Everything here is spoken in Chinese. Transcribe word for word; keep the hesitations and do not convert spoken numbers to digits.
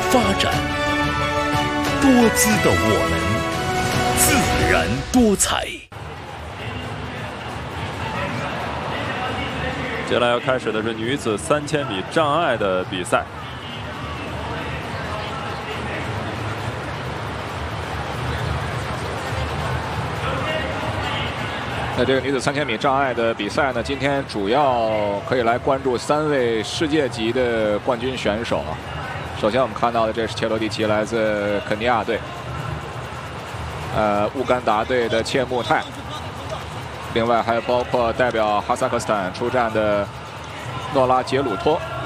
发展，多姿的我们，自然多彩。 接下来要开始的是女子三千米障碍的比赛。 那这个女子三千米障碍的比赛呢，今天主要可以来关注三位世界级的冠军选手啊。首先我们看到的这是切罗蒂奇，来自肯尼亚队，呃，乌干达队的切穆泰，另外还有包括代表哈萨克斯坦出战的诺拉杰鲁托。